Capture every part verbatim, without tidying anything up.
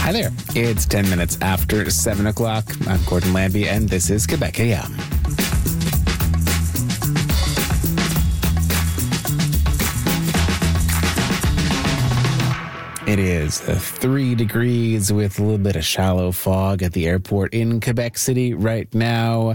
Hi there. It's ten minutes after seven o'clock. I'm Gordon Lambie, and this is Quebec A M. It is three degrees with a little bit of shallow fog at the airport in Quebec City right now.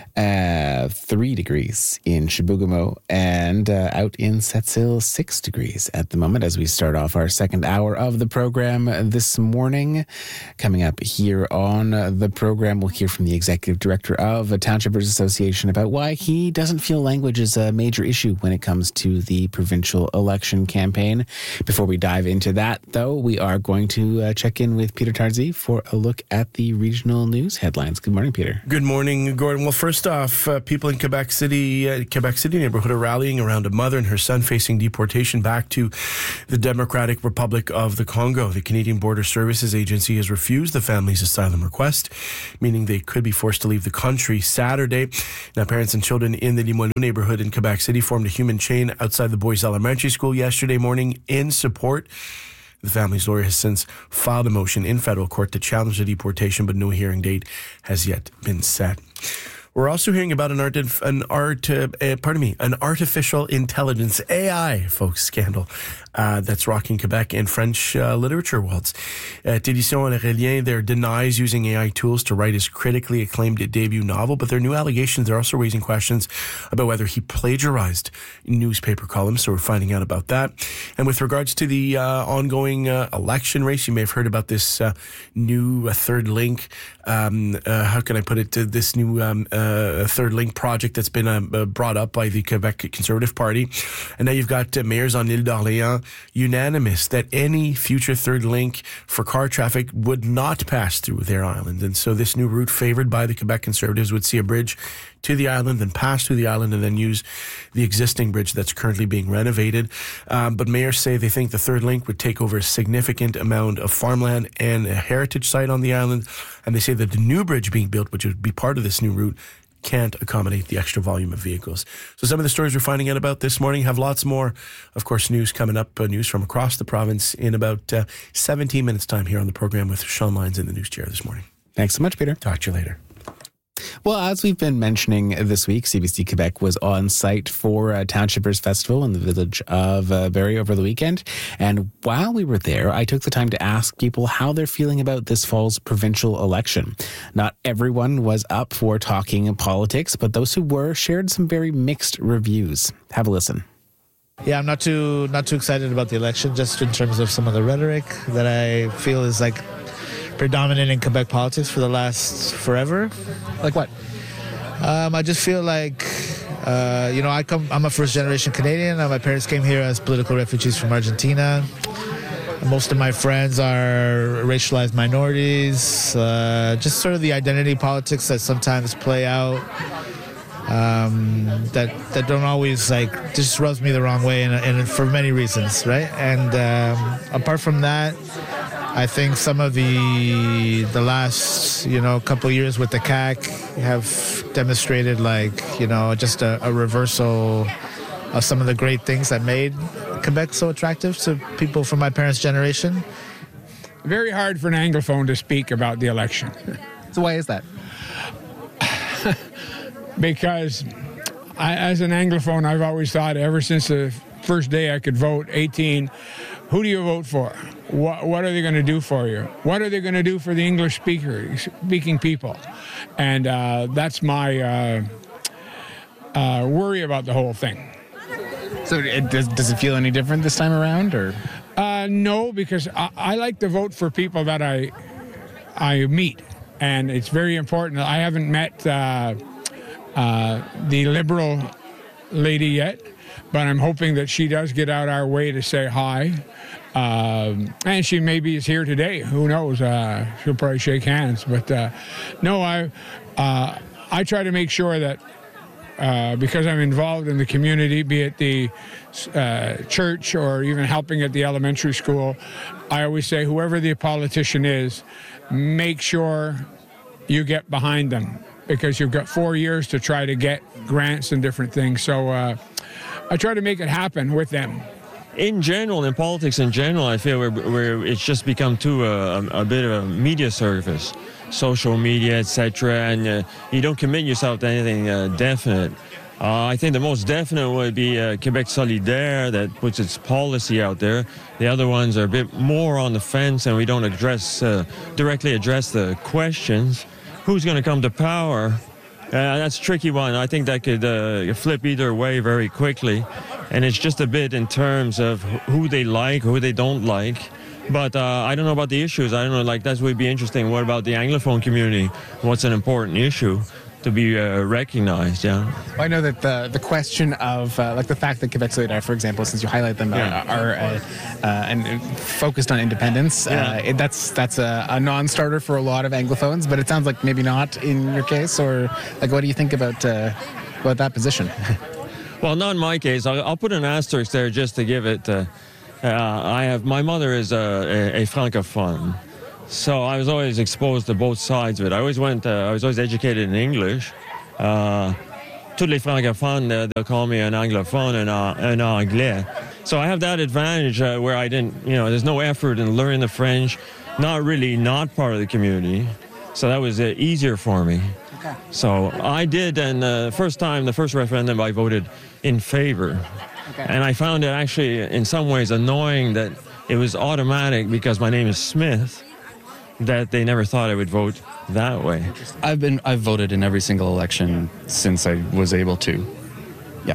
Uh, three degrees in Chibougamau, and uh, out in Sept-Îles, six degrees at the moment as we start off our second hour of the program this morning. Coming up here on the program, we'll hear from the executive director of the Townshippers Association about why he doesn't feel language is a major issue when it comes to the provincial election campaign. Before we dive into that, though, we are going to uh, check in with Peter Tarzi for a look at the regional news headlines. Good morning, Peter. Good morning, Gordon. Well, first off, uh, people in Quebec City, uh, Quebec City neighborhood are rallying around a mother and her son facing deportation back to the Democratic Republic of the Congo. The Canadian Border Services Agency has refused the family's asylum request, meaning they could be forced to leave the country Saturday. Now, parents and children in the Limoilou neighborhood in Quebec City formed a human chain outside the boys' elementary school yesterday morning in support. The family's lawyer has since filed a motion in federal court to challenge the deportation, but no hearing date has yet been set. We're also hearing about an art, an art, uh, uh, pardon me, an artificial intelligence A I, folks, scandal uh, that's rocking Quebec and French uh, literature worlds. At Éditions Aurélien, there denies using A I tools to write his critically acclaimed debut novel, but their new allegations are also raising questions about whether he plagiarized newspaper columns. So we're finding out about that. And with regards to the uh, ongoing uh, election race, you may have heard about this uh, new uh, Third Link. Um, uh, how can I put it? Uh, this new um, uh, Third Link project that's been uh, uh, brought up by the Quebec Conservative Party. And now you've got uh, mayors on Île d'Orléans unanimous that any future Third Link for car traffic would not pass through their island. And so this new route favored by the Quebec Conservatives would see a bridge to the island, then pass through the island, and then use the existing bridge that's currently being renovated. Um, but mayors say they think the Third Link would take over a significant amount of farmland and a heritage site on the island. And they say that the new bridge being built, which would be part of this new route, can't accommodate the extra volume of vehicles. So some of the stories we're finding out about this morning have lots more, of course, news coming up, uh, news from across the province in about uh, seventeen minutes time here on the program with Sean Lyons in the news chair this morning. Thanks so much, Peter. Talk to you later. Well, as we've been mentioning this week, C B C Quebec was on site for uh, Townshippers Festival in the village of uh, Barrie over the weekend. And while we were there, I took the time to ask people how they're feeling about this fall's provincial election. Not everyone was up for talking politics, but those who were shared some very mixed reviews. Have a listen. Yeah, I'm not too not too excited about the election, just in terms of some of the rhetoric that I feel is like predominant in Quebec politics for the last forever. Like what? Um, I just feel like, uh, you know, I come. I'm a first-generation Canadian. Uh, my parents came here as political refugees from Argentina. Most of my friends are racialized minorities. Uh, just sort of the identity politics that sometimes play out. Um, that that don't always, like, just rubs me the wrong way, and, and for many reasons, right? And um, apart from that, I think some of the the last, you know, couple years with the C A Q have demonstrated, like, you know, just a, a reversal of some of the great things that made Quebec so attractive to people from my parents' generation. Very hard for an Anglophone to speak about the election. So why is that? Because I, as an Anglophone, I've always thought, ever since the first day I could vote, eighteen, who do you vote for? What, what are they going to do for you? What are they going to do for the English speaker, speaking people? And uh, that's my uh, uh, worry about the whole thing. So it, does, does it feel any different this time around, or? Uh, no, because I, I like to vote for people that I I meet, and it's very important. I haven't met uh, uh, the Liberal lady yet, but I'm hoping that she does get out our way to say hi. Um, and she maybe is here today. Who knows? Uh, she'll probably shake hands. But uh, no, I uh, I try to make sure that uh, because I'm involved in the community, be it the uh, church or even helping at the elementary school, I always say whoever the politician is, make sure you get behind them, because you've got four years to try to get grants and different things. So uh, I try to make it happen with them. in general, in politics in general, I feel we're, we're, it's just become too uh, a, a bit of a media service, social media, et cetera, and uh, you don't commit yourself to anything uh, definite. Uh, I think the most definite would be uh, Quebec Solidaire that puts its policy out there. The other ones are a bit more on the fence, and we don't address uh, directly address the questions. Who's going to come to power? Uh, that's a tricky one. I think that could uh, flip either way very quickly, and it's just a bit in terms of who they like, who they don't like. But uh, I don't know about the issues. I don't know, like, that would be interesting. What about the Anglophone community? What's an important issue to be uh, recognized, yeah? I know that the the question of, uh, like the fact that Quebec Solidaire, for example, since you highlight them, Yeah. uh, are uh, uh, and focused on independence, Yeah. uh, it, that's that's a, a non-starter for a lot of Anglophones, but it sounds like maybe not in your case, or like what do you think about, uh, about that position? Well, not in my case. I'll, I'll put an asterisk there just to give it. Uh, uh, I have my mother is a, a, a francophone, so I was always exposed to both sides of it. I always went. Uh, I was always educated in English. Uh, tous les francophones, uh, they'll call me an anglophone and uh, an anglais. So I have that advantage uh, where I didn't. You know, there's no effort in learning the French. Not really, not part of the community. So that was uh, easier for me. Okay. So I did, and the uh, first time, the first referendum, I voted in favor. Okay. And I found it actually, in some ways, annoying that it was automatic because my name is Smith, that they never thought I would vote that way. I've been I've voted in every single election since I was able to. Yeah.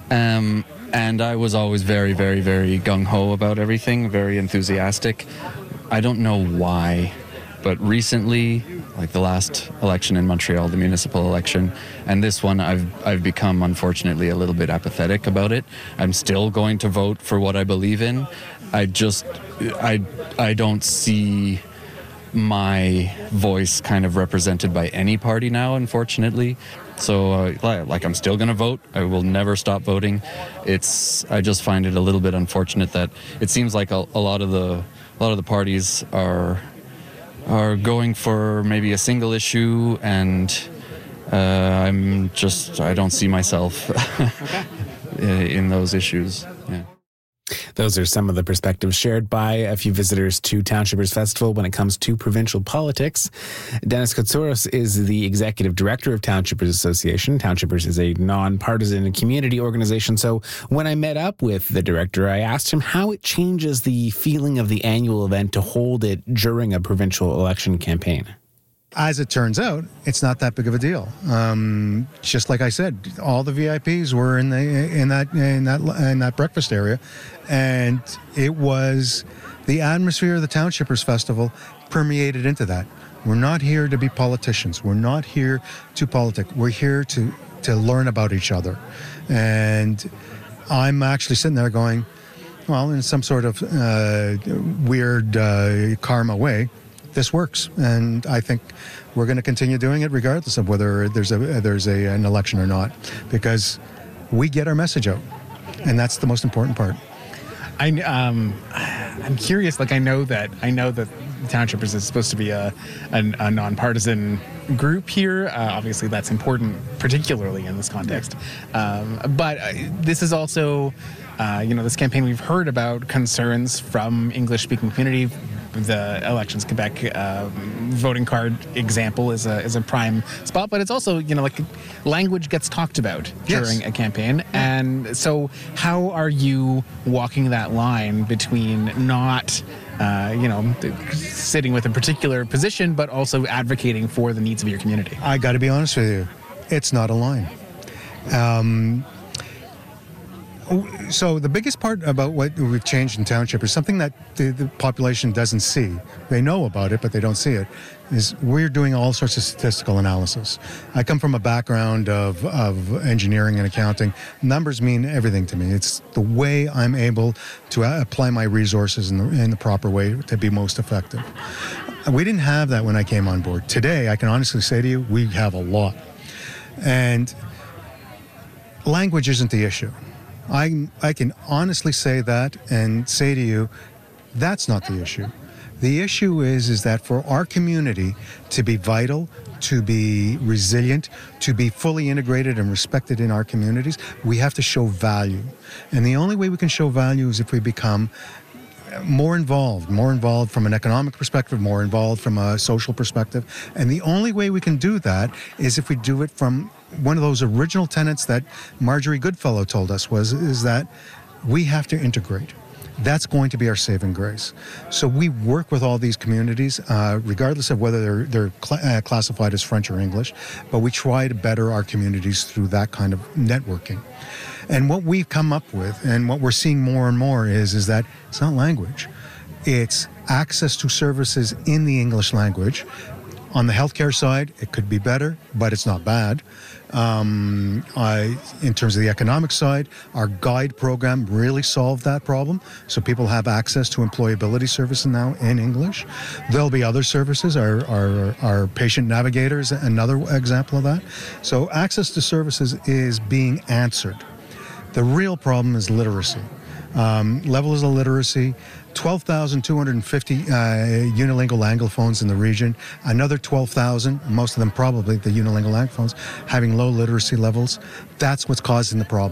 Um, and I was always very, very, very gung-ho about everything, very enthusiastic. I don't know why, but recently, like the last election in Montreal, the municipal election, and this one, I've I've become, unfortunately, a little bit apathetic about it. I'm still going to vote for what I believe in. I just, I, I don't see my voice kind of represented by any party now, unfortunately. So, uh, like, I'm still going to vote. I will never stop voting. It's, I just find it a little bit unfortunate that it seems like a, a lot of the, a lot of the parties are, are going for maybe a single issue, and uh, I'm just, I don't see myself in those issues. Yeah. Those are some of the perspectives shared by a few visitors to Townshippers Festival when it comes to provincial politics. Dennis Kotsouros is the executive director of Townshippers Association. Townshippers is a nonpartisan community organization. So when I met up with the director, I asked him how it changes the feeling of the annual event to hold it during a provincial election campaign. As it turns out, it's not that big of a deal. Um, just like I said, all the V I Ps were in the in that in that in that breakfast area, and it was the atmosphere of the Townshippers Festival permeated into that. We're not here to be politicians. We're not here to politic. We're here to to learn about each other, and I'm actually sitting there going, well, in some sort of uh, weird uh, karma way, this works, and I think we're going to continue doing it regardless of whether there's a there's a, an election or not, because we get our message out, and that's the most important part. I um, I'm curious. Like I know that I know that Townshippers is supposed to be a a, a nonpartisan group here. Uh, obviously, that's important, particularly in this context. Um, but uh, this is also, uh, you know, this campaign we've heard about concerns from English-speaking community. The Elections Quebec uh, voting card example is a is a prime spot, but it's also, you know, like language gets talked about during Yes. a campaign, and so how are you walking that line between not, uh, you know, sitting with a particular position, but also advocating for the needs of your community? I got to be honest with you, it's not a line. Um, So the biggest part about what we've changed in Township is something that the, the population doesn't see. They know about it, but they don't see it, is we're doing all sorts of statistical analysis. I come from a background of, of engineering and accounting. Numbers mean everything to me. It's the way I'm able to apply my resources in the, in the proper way to be most effective. We didn't have that when I came on board. Today, I can honestly say to you, we have a lot. And language isn't the issue. I I can honestly say that and say to you, that's not the issue. The issue is, is that for our community to be vital, to be resilient, to be fully integrated and respected in our communities, we have to show value. And the only way we can show value is if we become more involved, more involved from an economic perspective, more involved from a social perspective. And the only way we can do that is if we do it from one of those original tenets that Marjorie Goodfellow told us was, is that we have to integrate. That's going to be our saving grace. So we work with all these communities, uh, regardless of whether they're, they're cl- uh, classified as French or English, but we try to better our communities through that kind of networking. And what we've come up with, and what we're seeing more and more is, is that it's not language. It's access to services in the English language. On the healthcare side, it could be better, but it's not bad. Um, I, in terms of the economic side, our guide program really solved that problem. So people have access to employability services now in English. There'll be other services. Our, our, our patient navigators, another example of that. So access to services is being answered. The real problem is literacy. Um, levels of literacy, twelve thousand two hundred fifty uh, unilingual anglophones in the region, another twelve thousand, most of them probably the unilingual anglophones, having low literacy levels. That's what's causing the problem.